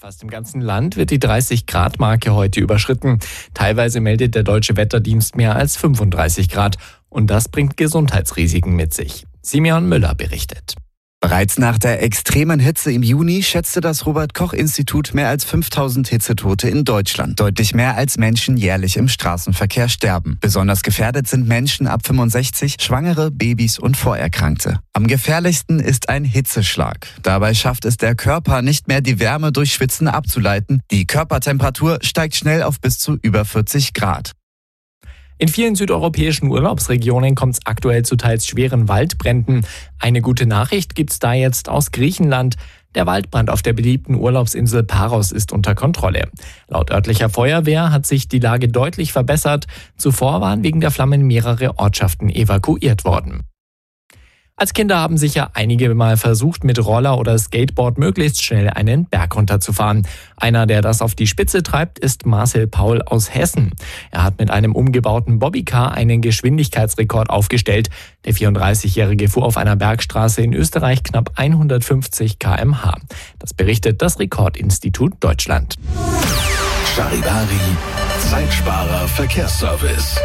Fast im ganzen Land wird die 30-Grad-Marke heute überschritten. Teilweise meldet der Deutsche Wetterdienst mehr als 35 Grad. Und das bringt Gesundheitsrisiken mit sich. Simeon Müller berichtet. Bereits nach der extremen Hitze im Juni schätzte das Robert-Koch-Institut mehr als 5000 Hitzetote in Deutschland. Deutlich mehr als Menschen jährlich im Straßenverkehr sterben. Besonders gefährdet sind Menschen ab 65, Schwangere, Babys und Vorerkrankte. Am gefährlichsten ist ein Hitzeschlag. Dabei schafft es der Körper nicht mehr, die Wärme durch Schwitzen abzuleiten. Die Körpertemperatur steigt schnell auf bis zu über 40 Grad. In vielen südeuropäischen Urlaubsregionen kommt es aktuell zu teils schweren Waldbränden. Eine gute Nachricht gibt's da jetzt aus Griechenland. Der Waldbrand auf der beliebten Urlaubsinsel Paros ist unter Kontrolle. Laut örtlicher Feuerwehr hat sich die Lage deutlich verbessert. Zuvor waren wegen der Flammen mehrere Ortschaften evakuiert worden. Als Kinder haben sicher einige mal versucht, mit Roller oder Skateboard möglichst schnell einen Berg runterzufahren. Einer, der das auf die Spitze treibt, ist Marcel Paul aus Hessen. Er hat mit einem umgebauten Bobbycar einen Geschwindigkeitsrekord aufgestellt. Der 34-Jährige fuhr auf einer Bergstraße in Österreich knapp 150 km/h. Das berichtet das Rekordinstitut Deutschland. Charivari, Zeitsparer Verkehrsservice.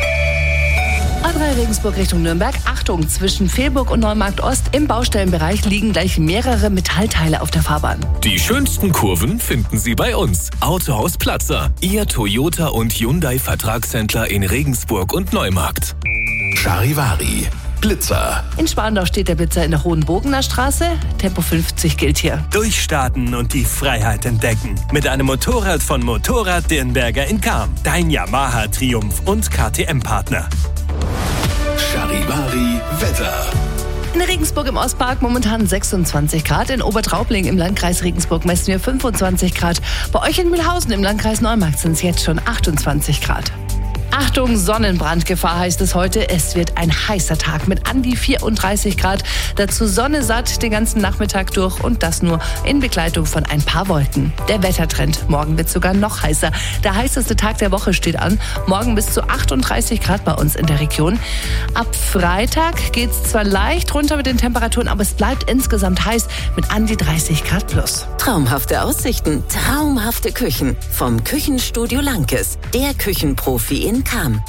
A3 Regensburg Richtung Nürnberg. Achtung, zwischen Fehlburg und Neumarkt Ost im Baustellenbereich liegen gleich mehrere Metallteile auf der Fahrbahn. Die schönsten Kurven finden Sie bei uns. Autohaus Platzer, Ihr Toyota und Hyundai Vertragshändler in Regensburg und Neumarkt. Charivari, Blitzer. In Spandau steht der Blitzer in der Hohenbogener Straße. Tempo 50 gilt hier. Durchstarten und die Freiheit entdecken. Mit einem Motorrad von Motorrad Dirnberger in Cham. Dein Yamaha Triumph und KTM-Partner. Charivari Wetter. In Regensburg im Ostpark momentan 26 Grad. In Obertraubling im Landkreis Regensburg messen wir 25 Grad. Bei euch in Mühlhausen im Landkreis Neumarkt sind es jetzt schon 28 Grad. Achtung, Sonnenbrandgefahr heißt es heute. Es wird ein heißer Tag mit an die 34 Grad. Dazu Sonne satt den ganzen Nachmittag durch und das nur in Begleitung von ein paar Wolken. Der Wettertrend. Morgen wird sogar noch heißer. Der heißeste Tag der Woche steht an. Morgen bis zu 38 Grad bei uns in der Region. Ab Freitag geht es zwar leicht runter mit den Temperaturen, aber es bleibt insgesamt heiß mit an die 30 Grad plus. Traumhafte Aussichten, traumhafte Küchen. Vom Küchenstudio Lankes. Der Küchenprofi in Cham.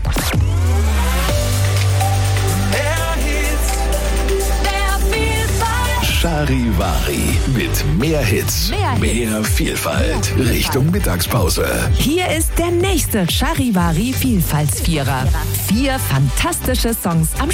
Charivari mit mehr Hits, mehr Vielfalt. Richtung Mittagspause. Hier ist der nächste Charivari Vielfaltsvierer. 4 fantastische Songs am